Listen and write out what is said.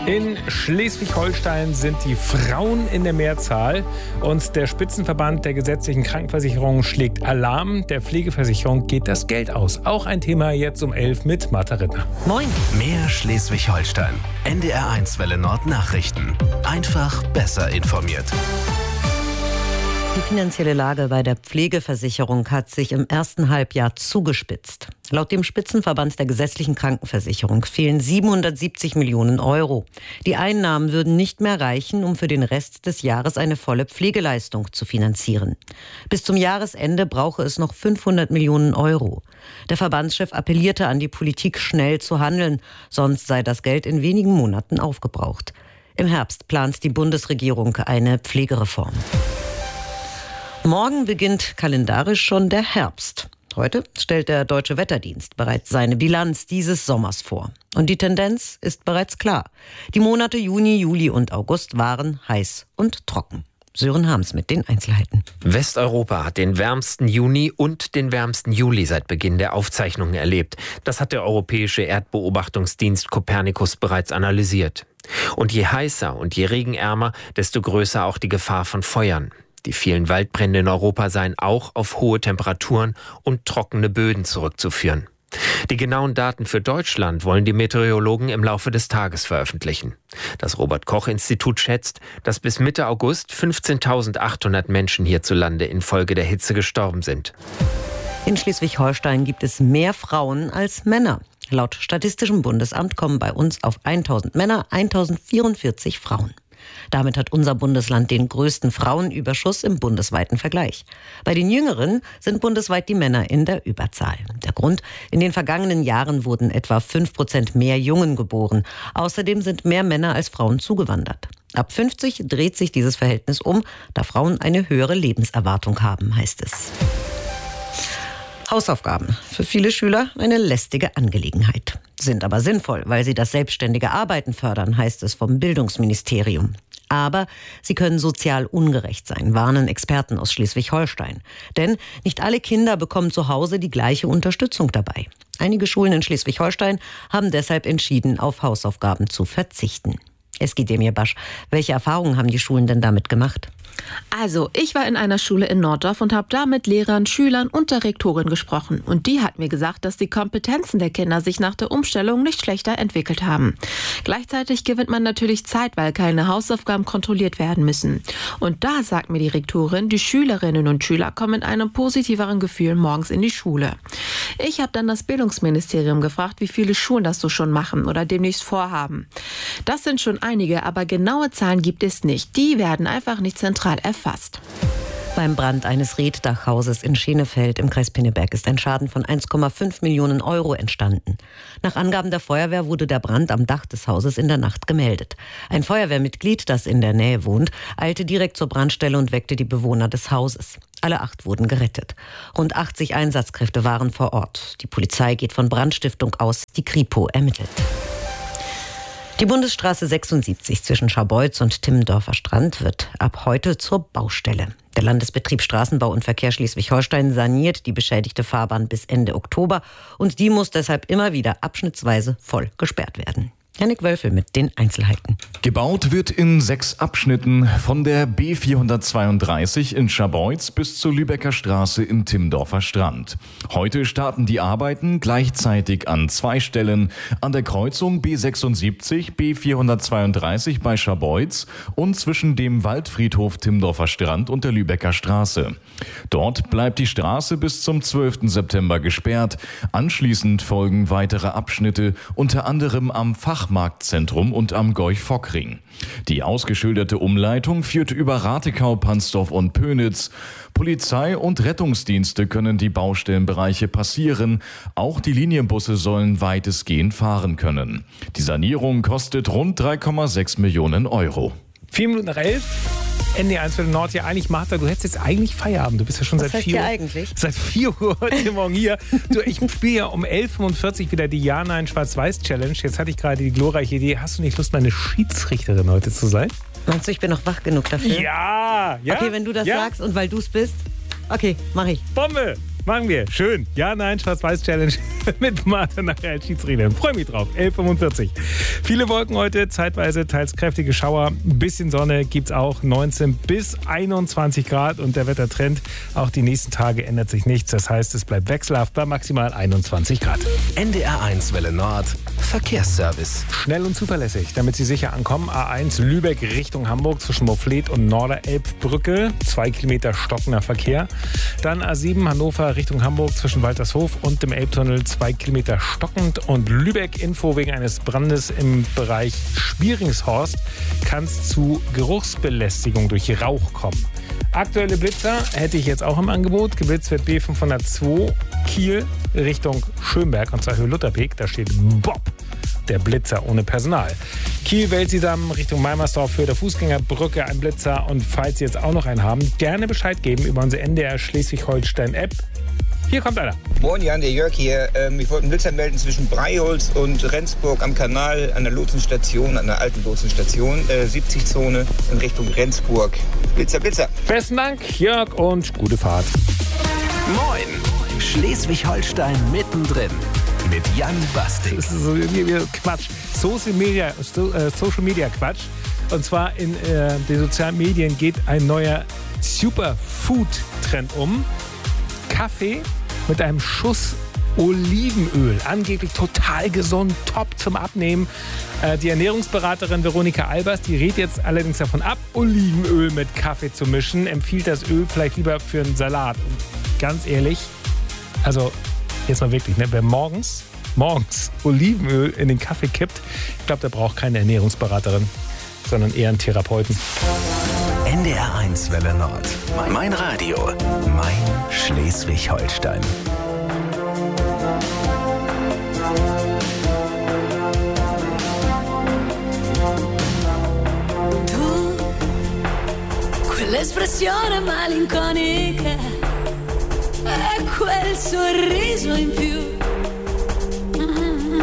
In Schleswig-Holstein sind die Frauen in der Mehrzahl und der Spitzenverband der gesetzlichen Krankenversicherung schlägt Alarm. Der Pflegeversicherung geht das Geld aus. Auch ein Thema jetzt um 11 mit Martha Rittner. Moin. Mehr Schleswig-Holstein. NDR1 Welle Nord Nachrichten. Einfach besser informiert. Die finanzielle Lage bei der Pflegeversicherung hat sich im ersten Halbjahr zugespitzt. Laut dem Spitzenverband der gesetzlichen Krankenversicherung fehlen 770 Millionen Euro. Die Einnahmen würden nicht mehr reichen, um für den Rest des Jahres eine volle Pflegeleistung zu finanzieren. Bis zum Jahresende brauche es noch 500 Millionen Euro. Der Verbandschef appellierte an die Politik, schnell zu handeln, sonst sei das Geld in wenigen Monaten aufgebraucht. Im Herbst plant die Bundesregierung eine Pflegereform. Morgen beginnt kalendarisch schon der Herbst. Heute stellt der Deutsche Wetterdienst bereits seine Bilanz dieses Sommers vor. Und die Tendenz ist bereits klar. Die Monate Juni, Juli und August waren heiß und trocken. Sören Harms mit den Einzelheiten. Westeuropa hat den wärmsten Juni und den wärmsten Juli seit Beginn der Aufzeichnungen erlebt. Das hat der europäische Erdbeobachtungsdienst Copernicus bereits analysiert. Und je heißer und je regenärmer, desto größer auch die Gefahr von Feuern. Die vielen Waldbrände in Europa seien auch auf hohe Temperaturen und trockene Böden zurückzuführen. Die genauen Daten für Deutschland wollen die Meteorologen im Laufe des Tages veröffentlichen. Das Robert-Koch-Institut schätzt, dass bis Mitte August 15.800 Menschen hierzulande infolge der Hitze gestorben sind. In Schleswig-Holstein gibt es mehr Frauen als Männer. Laut Statistischem Bundesamt kommen bei uns auf 1.000 Männer 1.044 Frauen. Damit hat unser Bundesland den größten Frauenüberschuss im bundesweiten Vergleich. Bei den Jüngeren sind bundesweit die Männer in der Überzahl. Der Grund: in den vergangenen Jahren wurden etwa 5% mehr Jungen geboren. Außerdem sind mehr Männer als Frauen zugewandert. Ab 50 dreht sich dieses Verhältnis um, da Frauen eine höhere Lebenserwartung haben, heißt es. Hausaufgaben. Für viele Schüler eine lästige Angelegenheit. Sind aber sinnvoll, weil sie das selbstständige Arbeiten fördern, heißt es vom Bildungsministerium. Aber sie können sozial ungerecht sein, warnen Experten aus Schleswig-Holstein. Denn nicht alle Kinder bekommen zu Hause die gleiche Unterstützung dabei. Einige Schulen in Schleswig-Holstein haben deshalb entschieden, auf Hausaufgaben zu verzichten. Eski Demirbaş, welche Erfahrungen haben die Schulen denn damit gemacht? Also, ich war in einer Schule in Norddorf und habe da mit Lehrern, Schülern und der Rektorin gesprochen. Und die hat mir gesagt, dass die Kompetenzen der Kinder sich nach der Umstellung nicht schlechter entwickelt haben. Gleichzeitig gewinnt man natürlich Zeit, weil keine Hausaufgaben kontrolliert werden müssen. Und da sagt mir die Rektorin, die Schülerinnen und Schüler kommen mit einem positiveren Gefühl morgens in die Schule. Ich habe dann das Bildungsministerium gefragt, wie viele Schulen das so schon machen oder demnächst vorhaben. Das sind schon einige, aber genaue Zahlen gibt es nicht. Die werden einfach nicht zentral erfasst. Beim Brand eines Reetdachhauses in Schenefeld im Kreis Pinneberg ist ein Schaden von 1,5 Millionen Euro entstanden. Nach Angaben der Feuerwehr wurde der Brand am Dach des Hauses in der Nacht gemeldet. Ein Feuerwehrmitglied, das in der Nähe wohnt, eilte direkt zur Brandstelle und weckte die Bewohner des Hauses. Alle 8 wurden gerettet. Rund 80 Einsatzkräfte waren vor Ort. Die Polizei geht von Brandstiftung aus, die Kripo ermittelt. Die Bundesstraße 76 zwischen Scharbeutz und Timmendorfer Strand wird ab heute zur Baustelle. Der Landesbetrieb Straßenbau und Verkehr Schleswig-Holstein saniert die beschädigte Fahrbahn bis Ende Oktober und die muss deshalb immer wieder abschnittsweise voll gesperrt werden. Jannik Wölfel mit den Einzelheiten. Gebaut wird in 6 Abschnitten von der B432 in Scharbeutz bis zur Lübecker Straße in Timmendorfer Strand. Heute starten die Arbeiten gleichzeitig an 2 Stellen, an der Kreuzung B76, B432 bei Scharbeutz und zwischen dem Waldfriedhof Timmendorfer Strand und der Lübecker Straße. Dort bleibt die Straße bis zum 12. September gesperrt. Anschließend folgen weitere Abschnitte, unter anderem am Fachmarktzentrum und am Gorch-Fock-Ring. Die ausgeschilderte Umleitung führt über Ratekau, Pansdorf und Pönitz. Polizei und Rettungsdienste können die Baustellenbereiche passieren. Auch die Linienbusse sollen weitestgehend fahren können. Die Sanierung kostet rund 3,6 Millionen Euro. 4 Minuten nach 11. NDR1 Welle Nord. Ja, eigentlich, Martha, du hättest jetzt eigentlich Feierabend. Du bist ja schon seit 4 Uhr. Eigentlich? Seit 4 Uhr heute Morgen hier. Du, ich spiele ja um 11.45 Uhr wieder die Ja-Nein-Schwarz-Weiß-Challenge. Jetzt hatte ich gerade die glorreiche Idee. Hast du nicht Lust, meine Schiedsrichterin heute zu sein? Meinst du, ich bin noch wach genug dafür? Ja! Okay, wenn du das sagst und weil du es bist. Okay, mach ich. Bombe! machen wir. Schön. Ja, nein, Schwarz-Weiß-Challenge mit Martin nachher als Schiedsrichter. Freue mich drauf. 11:45. Viele Wolken heute, zeitweise teils kräftige Schauer. Ein bisschen Sonne gibt's auch. 19 bis 21 Grad und der Wettertrend auch die nächsten Tage ändert sich nichts. Das heißt, es bleibt wechselhaft bei maximal 21 Grad. NDR1 Welle Nord. Verkehrsservice. Schnell und zuverlässig, damit Sie sicher ankommen. A1 Lübeck Richtung Hamburg zwischen Mofflet und Norderelbbrücke. 2 Kilometer stockender Verkehr. Dann A7 Hannover Richtung Hamburg zwischen Waltershof und dem Elbtunnel. 2 Kilometer stockend. Und Lübeck Info wegen eines Brandes im Bereich Spieringshorst kann es zu Geruchsbelästigung durch Rauch kommen. Aktuelle Blitzer hätte ich jetzt auch im Angebot. Geblitzt wird B502 Kiel Richtung Schönberg und zwar Höhe Lutherbeek. Da steht Bob, der Blitzer ohne Personal. Kiel-Welsiedam Richtung Meimersdorf für der Fußgängerbrücke ein Blitzer. Und falls Sie jetzt auch noch einen haben, gerne Bescheid geben über unsere NDR Schleswig-Holstein-App. Hier kommt einer. Moin Jan, der Jörg hier. Ich wollte einen Blitzer melden zwischen Breiholz und Rendsburg am Kanal an der Lotsenstation, an der alten Lotsenstation, 70-Zone in Richtung Rendsburg. Blitzer, Blitzer. Besten Dank, Jörg, und gute Fahrt. Moin. Schleswig-Holstein mittendrin. Mit Jan Bastik. Das ist so irgendwie Quatsch. Social Media Quatsch. Und zwar in den sozialen Medien geht ein neuer Superfood-Trend um. Kaffee mit einem Schuss Olivenöl. Angeblich total gesund, top zum Abnehmen. Die Ernährungsberaterin Veronika Albers, die rät jetzt allerdings davon ab, Olivenöl mit Kaffee zu mischen. Empfiehlt das Öl vielleicht lieber für einen Salat. Und ganz ehrlich, also jetzt mal wirklich, ne, wer morgens Olivenöl in den Kaffee kippt, ich glaube, der braucht keine Ernährungsberaterin, sondern eher einen Therapeuten. NDR1 Welle Nord. Mein Radio. Mein Schleswig-Holstein. Tu, quell'espressione malinconica e quel sorriso in più